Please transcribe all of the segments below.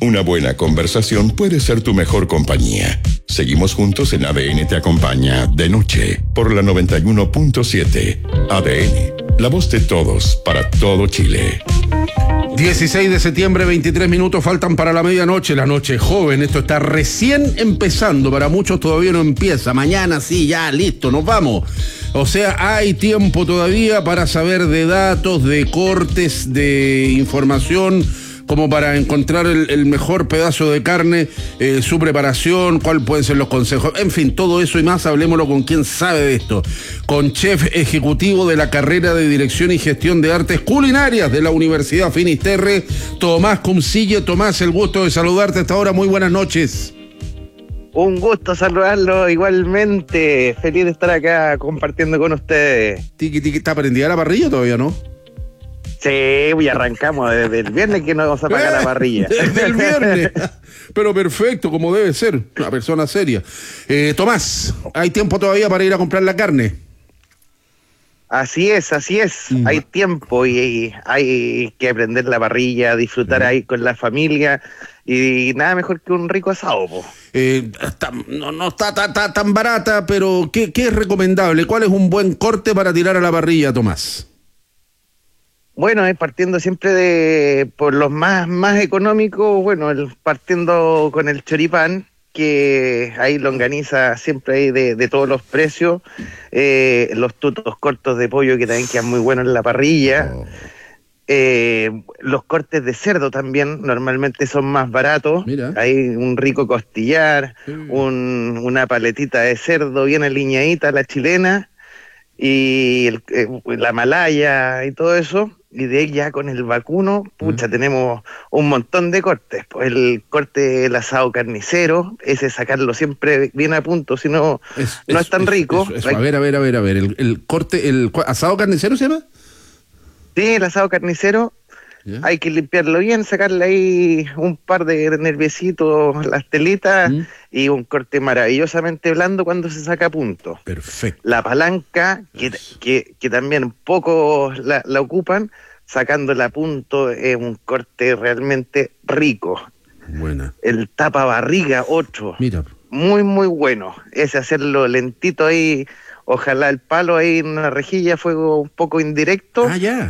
Una buena conversación puede ser tu mejor compañía. Seguimos juntos en ADN Te Acompaña de noche por la 91.7. ADN, la voz de todos para todo Chile. 16 de septiembre, 23 minutos faltan para la medianoche, la noche joven. Esto está recién empezando, para muchos todavía no empieza. Mañana sí, ya, listo, nos vamos. O sea, hay tiempo todavía para saber de datos, de cortes, de información, como para encontrar el mejor pedazo de carne, su preparación, cuáles pueden ser los consejos, en fin, todo eso y más, hablemoslo con quien sabe de esto, con chef ejecutivo de la carrera de Dirección y Gestión de Artes Culinarias de la Universidad Finisterre, Tomás Cumcille. Tomás, el gusto de saludarte hasta ahora, muy buenas noches. Un gusto saludarlo igualmente, feliz de estar acá compartiendo con ustedes. Tiki, ¿está prendida la parrilla todavía, no? Sí, y arrancamos desde el viernes que nos vamos a apagar la parrilla. Desde el viernes. Pero perfecto, como debe ser, una persona seria. Tomás, ¿hay tiempo todavía para ir a comprar la carne? Así es. Hay tiempo y hay que prender la parrilla, disfrutar ahí con la familia y nada mejor que un rico asado, po. No está tan barata, pero ¿qué es recomendable? ¿Cuál es un buen corte para tirar a la parrilla, Tomás? Bueno, partiendo siempre por los más económicos, bueno, partiendo con el choripán, que hay longaniza siempre hay de todos los precios, los tutos cortos de pollo que también quedan muy buenos en la parrilla, los cortes de cerdo también normalmente son más baratos. Mira. Hay un rico costillar, una paletita de cerdo bien aliñadita, la chilena, y la malaya y todo eso. Y de ahí ya con el vacuno, tenemos un montón de cortes. Pues el corte del asado carnicero, ese sacarlo siempre bien a punto, si no, no es tan rico. Eso. A ver, el corte, ¿el asado carnicero se llama? Sí, el asado carnicero, hay que limpiarlo bien, sacarle ahí un par de nerviecitos, las telitas, y un corte maravillosamente blando cuando se saca a punto. Perfecto. La palanca, que también pocos la ocupan, sacándola a punto es un corte realmente rico. Buena. El tapa barriga, otro. Mira. Muy, muy bueno. Ese hacerlo lentito ahí, ojalá el palo ahí en una rejilla, fuego un poco indirecto.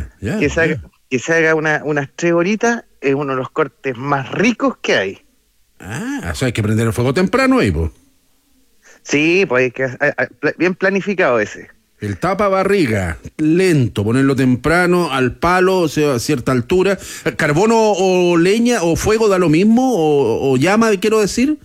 Que se haga unas 3 horitas, es uno de los cortes más ricos que hay. O sea, hay que prender el fuego temprano ahí, pues. Sí, pues bien planificado ese. El tapa barriga, lento, ponerlo temprano, al palo, o sea, a cierta altura. ¿Carbono o leña o fuego da lo mismo? ¿O llama, quiero decir?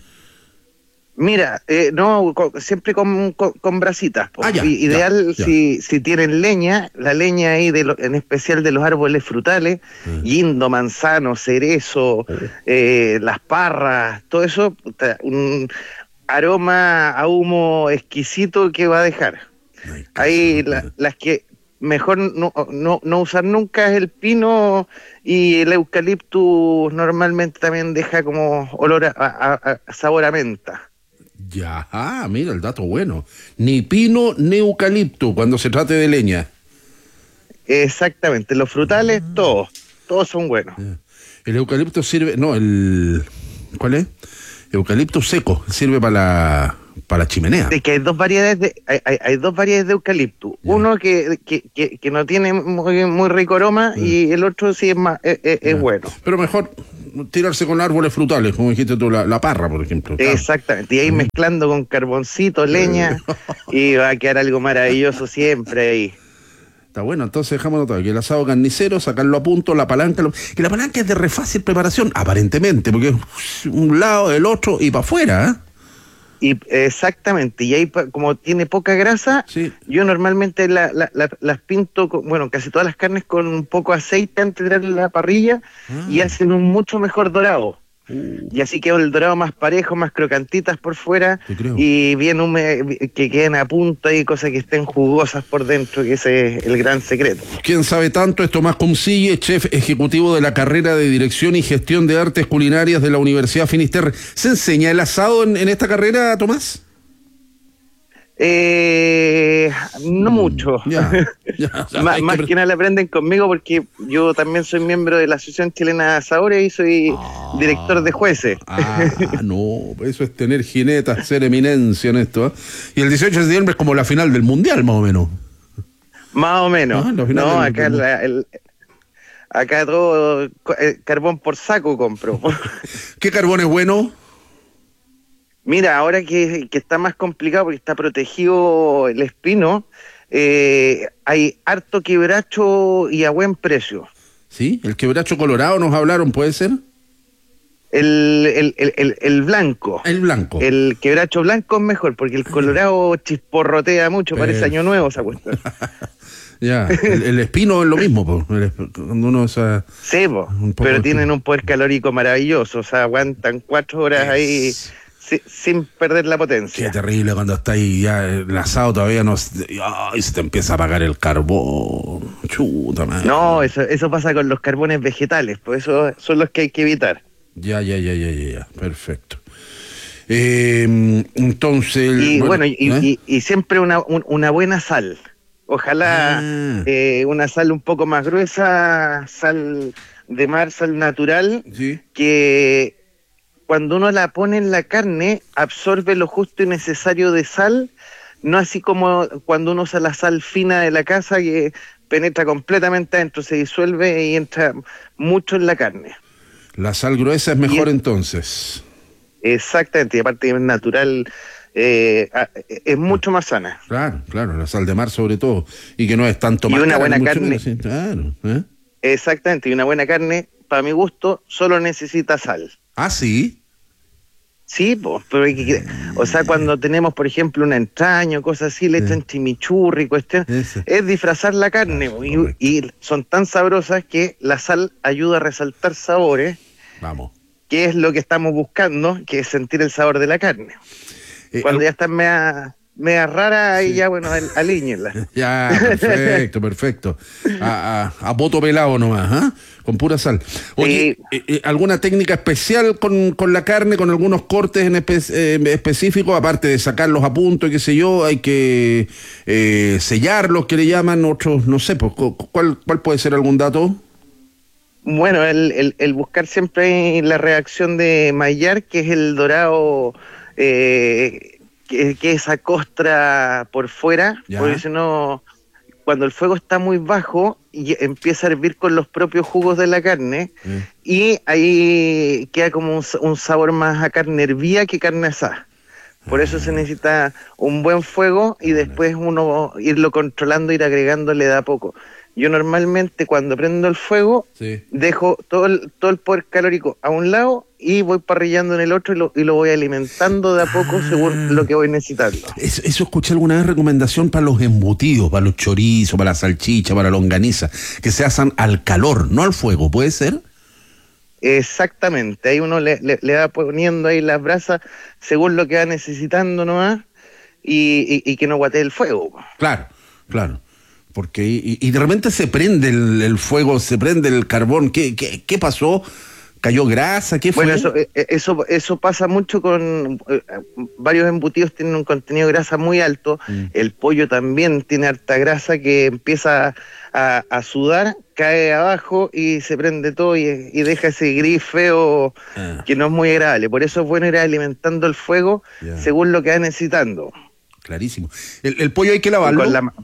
Mira, siempre con brasitas. Ideal. Ya. Si tienen leña, la leña ahí, en especial de los árboles frutales, guindo, manzano, cerezo, las parras, todo eso, un aroma a humo exquisito que va a dejar. Ahí las que mejor no usar nunca es el pino, y el eucaliptus normalmente también deja como olor a sabor a menta. Ya, mira el dato bueno. Ni pino ni eucalipto cuando se trate de leña. Exactamente, los frutales todos son buenos. El eucalipto sirve, ¿cuál es? Eucalipto seco, sirve para la chimenea. De que hay dos variedades de eucalipto. Uno que no tiene muy rico aroma, y el otro sí es bueno. Pero mejor tirarse con árboles frutales, como dijiste tú, la parra, por ejemplo. Exactamente, y ahí mezclando con carboncito, leña, y va a quedar algo maravilloso siempre ahí. Está bueno, entonces dejamos notado que el asado carnicero, sacarlo a punto, la palanca, que la palanca es de re fácil preparación, aparentemente, porque es un lado, el otro y para afuera, Y exactamente, y ahí como tiene poca grasa, yo normalmente las pinto, casi todas las carnes con un poco de aceite antes de tirarle a la parrilla, y hacen un mucho mejor dorado. Y así queda el dorado más parejo, más crocantitas por fuera, y bien que queden a punto y cosas que estén jugosas por dentro, que ese es el gran secreto. ¿Quién sabe tanto? Es Tomás Cumcille, chef ejecutivo de la carrera de Dirección y Gestión de Artes Culinarias de la Universidad Finisterre. ¿Se enseña el asado en esta carrera, Tomás? No mucho. Ya, o sea, Más que nada le aprenden conmigo porque yo también soy miembro de la Asociación Chilena de Asadores y soy director de jueces. No, eso es tener jinetas, ser eminencia en esto. Y el 18 de septiembre es como la final del Mundial, más o menos. Más o menos. No, acá acá todo carbón por saco compro. ¿Qué carbón es bueno? Mira, ahora que está más complicado porque está protegido el espino, hay harto quebracho y a buen precio. ¿Sí? El quebracho colorado nos hablaron, ¿puede ser? El blanco. El blanco. El quebracho blanco es mejor porque el colorado chisporrotea mucho, parece año nuevo esa cuestión. Ya, el espino es lo mismo, cuando uno sí, pero tienen un poder calórico maravilloso, o sea, aguantan 4 horas ahí sin perder la potencia. Qué terrible cuando está ahí ya el asado todavía no... Ay, se te empieza a apagar el carbón. Chuta madre. No, eso pasa con los carbones vegetales, pues eso son los que hay que evitar. Ya, perfecto. Entonces... Y siempre una buena sal. Ojalá una sal un poco más gruesa, sal de mar, sal natural, ¿sí? Que cuando uno la pone en la carne absorbe lo justo y necesario de sal, no así como cuando uno usa la sal fina de la casa que penetra completamente adentro, se disuelve y entra mucho en la carne. La sal gruesa es mejor entonces. Exactamente, y aparte es natural. Es mucho más sana. Claro, la sal de mar sobre todo, y que no es tanto más y una cara, buena carne menos, sí, claro, Exactamente, y una buena carne para mi gusto solo necesita sal. ¿Sí? Sí, pues, pero o sea, cuando tenemos por ejemplo una entraña o cosas así, le echan chimichurri, cuestión, es disfrazar la carne, y son tan sabrosas que la sal ayuda a resaltar sabores. Vamos, que es lo que estamos buscando, que es sentir el sabor de la carne. Cuando ya están media rara, ahí ya, bueno, alíñenla. Ya, perfecto. A voto pelado nomás, con pura sal. Oye, ¿alguna técnica especial con la carne, con algunos cortes en específico, aparte de sacarlos a punto y qué sé yo, hay que sellarlos, que le llaman otros, no sé, pues, ¿cuál puede ser algún dato? Bueno, el buscar siempre la reacción de Maillard, que es el dorado, que esa costra por fuera, porque si no, cuando el fuego está muy bajo y empieza a hervir con los propios jugos de la carne, y ahí queda como un sabor más a carne hervida que carne asada. Por eso se necesita un buen fuego y después uno irlo controlando, ir agregándole de a poco. Yo normalmente cuando prendo el fuego dejo todo el poder calórico a un lado y voy parrillando en el otro y lo voy alimentando de a poco según lo que voy necesitando. Eso escuché alguna vez recomendación para los embutidos, para los chorizos, para la salchicha, para la longaniza, que se hacen al calor, no al fuego, ¿puede ser? Exactamente, ahí uno le va poniendo ahí las brasas según lo que va necesitando nomás y que no guatee el fuego. Claro. Porque y de repente se prende el fuego, se prende el carbón. ¿Qué pasó? ¿Cayó grasa? ¿Qué fue? Bueno, eso pasa mucho con varios embutidos, tienen un contenido de grasa muy alto. El pollo también tiene harta grasa que empieza a sudar, cae abajo y se prende todo y deja ese gris feo que no es muy agradable. Por eso es bueno ir alimentando el fuego según lo que va necesitando. Clarísimo. ¿El pollo hay que lavarlo?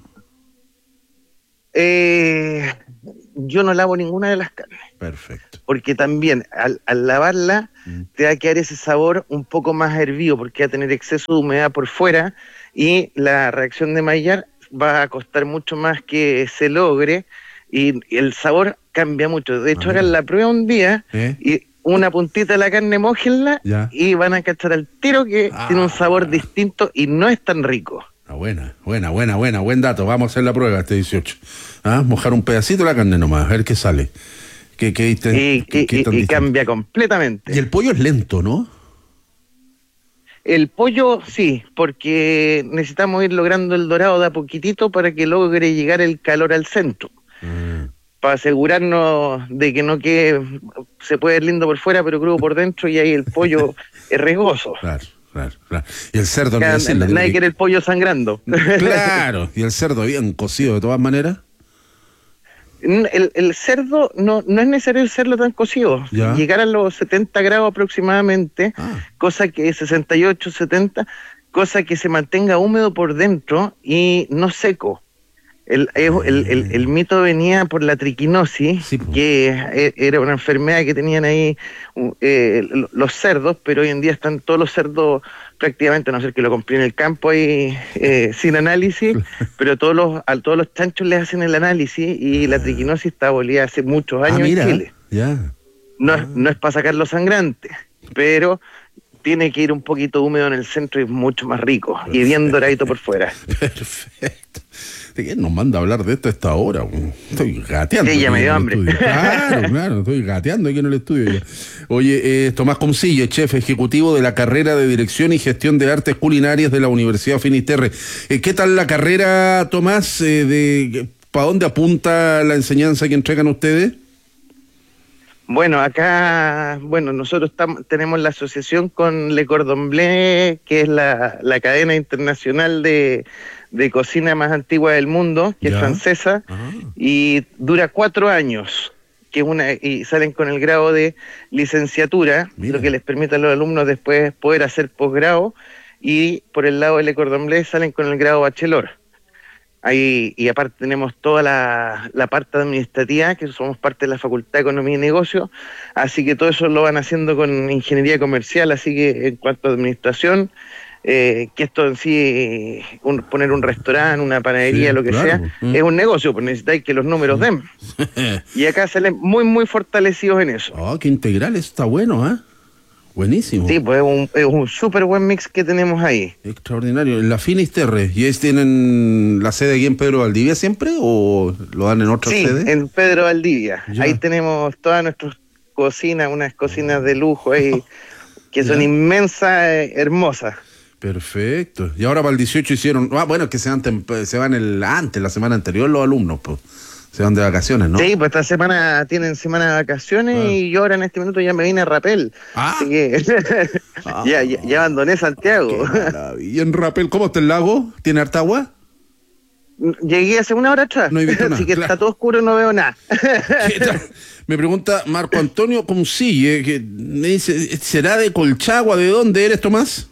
Yo no lavo ninguna de las carnes. Perfecto. Porque también al lavarla te va a quedar ese sabor un poco más hervido porque va a tener exceso de humedad por fuera y la reacción de Maillard va a costar mucho más que se logre y el sabor cambia mucho. De hecho, hagan la prueba un día y una puntita de la carne, mójenla y van a cachar al tiro que tiene un sabor distinto y no es tan rico. Buena, buen dato. Vamos a hacer la prueba este 18. Mojar un pedacito de la carne nomás, a ver qué sale. Y cambia completamente. Y el pollo es lento, ¿no? El pollo sí, porque necesitamos ir logrando el dorado de a poquitito para que logre llegar el calor al centro. Para asegurarnos de que no quede, se puede ver lindo por fuera, pero crudo por dentro, y ahí el pollo es riesgoso. Claro. claro. Y el cerdo, nadie quiere el pollo sangrando. Claro, y el cerdo bien cocido de todas maneras. El cerdo no es necesario hacerlo tan cocido. ¿Ya? Llegar a los 70 grados aproximadamente, cosa que 68, 70, cosa que se mantenga húmedo por dentro y no seco. El mito venía por la triquinosis, sí, que era una enfermedad que tenían ahí los cerdos, pero hoy en día están todos los cerdos prácticamente, a no ser que lo compré en el campo ahí sin análisis, pero a todos los chanchos les hacen el análisis y la triquinosis está abolida hace muchos años en Chile. Ya. No es para sacarlo sangrante, pero tiene que ir un poquito húmedo en el centro y es mucho más rico. Perfecto. Y bien doradito por fuera. Perfecto. ¿De qué nos manda a hablar de esto a esta hora? Estoy gateando. Sí, ya me dio hambre. Claro, estoy gateando aquí en el estudio. Oye, Tomás Councille, chef ejecutivo de la carrera de Dirección y Gestión de Artes Culinarias de la Universidad Finisterre. ¿Qué tal la carrera, Tomás? ¿Para dónde apunta la enseñanza que entregan ustedes? Bueno, acá, nosotros tenemos la asociación con Le Cordon Bleu, que es la cadena internacional de cocina más antigua del mundo, que es francesa, y dura 4 años, y salen con el grado de licenciatura, lo que les permite a los alumnos después poder hacer posgrado, y por el lado de Le Cordon Bleu salen con el grado bachelor. Ahí, y aparte tenemos toda la parte administrativa, que somos parte de la Facultad de Economía y Negocios, así que todo eso lo van haciendo con ingeniería comercial, así que en cuanto a administración, que esto en sí, poner un restaurante, una panadería, lo que sea, es un negocio, pues necesitáis que los números den. Y acá salen muy, muy fortalecidos en eso. Oh, qué integral, eso está bueno, ¿eh? Buenísimo. Sí, pues es un súper buen mix que tenemos ahí. Extraordinario. En la Finisterre, ¿y tienen la sede aquí en Pedro Valdivia siempre o lo dan en otra sede? Sí, en Pedro Valdivia. Ya. Ahí tenemos todas nuestras cocinas, unas cocinas de lujo ahí, que son inmensas, hermosas. Perfecto. Y ahora para el 18 hicieron... que se van la semana anterior los alumnos, pues. Se van de vacaciones, ¿no? Sí, pues esta semana tienen semana de vacaciones y yo ahora en este minuto ya me vine a Rapel. Así que ya abandoné Santiago. ¿Y en Rapel cómo está el lago? ¿Tiene harta agua? Llegué hace 1 hora atrás. No he visto nada. Así que está todo oscuro, no veo nada. Me pregunta Marco Antonio Councille, que me dice, ¿será de Colchagua? ¿De dónde eres, Tomás?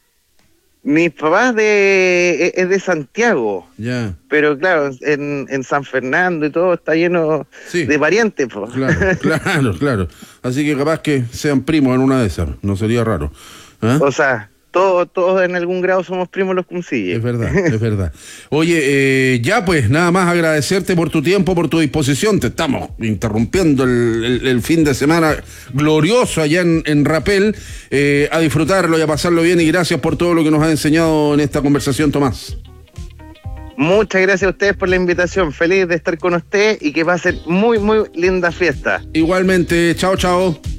Mi papá es de Santiago, pero claro, en San Fernando y todo está lleno de parientes. Po. Claro. Así que capaz que sean primos en una de esas, no sería raro. O sea, todos en algún grado somos primos los Councille. Es verdad. Oye, pues nada más agradecerte por tu tiempo, por tu disposición. Te estamos interrumpiendo el fin de semana glorioso allá en Rapel. A disfrutarlo y a pasarlo bien, y gracias por todo lo que nos has enseñado en esta conversación, Tomás. Muchas gracias a ustedes por la invitación. Feliz de estar con usted y que va a ser muy, muy linda fiesta. Igualmente, chao.